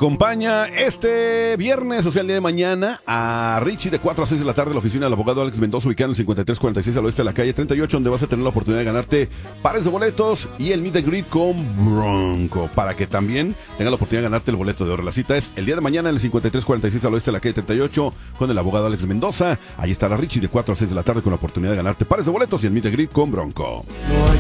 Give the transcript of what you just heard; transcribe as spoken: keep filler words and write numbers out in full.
acompaña este viernes, o sea, el día de mañana, a Richie de cuatro a seis de la tarde en la oficina del abogado Alex Mendoza, ubicado en el cincuenta y tres cuarenta y seis al oeste de la calle treinta y ocho, donde vas a tener la oportunidad de ganarte pares de boletos y el meet and greet con Bronco, para que también tengas la oportunidad de ganarte el boleto de oro. La cita es el día de mañana en el cincuenta y tres cuarenta y seis al oeste de la calle treinta y ocho con el abogado Alex Mendoza. Ahí estará Richie de cuatro a seis de la tarde con la oportunidad de ganarte pares de boletos y el meet and greet con Bronco. No hay